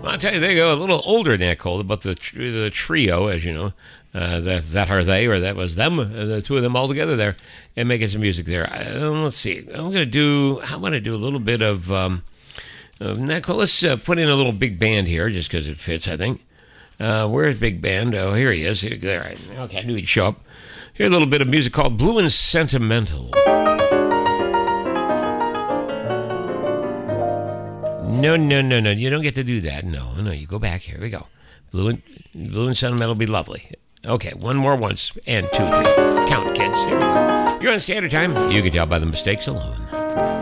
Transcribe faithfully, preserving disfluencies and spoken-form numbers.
I'll tell you, they go a little older than that, Cole, about the the trio, as you know. Uh, that that are they, or that was them, uh, the two of them all together there, and making some music there. Uh, let's see. I'm going to do, I want to do a little bit of, um, of Nicole. Let's uh, put in a little big band here, just because it fits, I think. Uh, where's Big Band? Oh, here he is. Here, there. Okay, I knew he'd show up. Here's a little bit of music called Blue and Sentimental. No, no, no, no. You don't get to do that. No, no. You go back. Here we go. Blue and, blue and Sentimental will be lovely. Okay, one more once, and two, three. Count, kids. Here we go. You're on Standard Time. You can tell by the mistakes alone.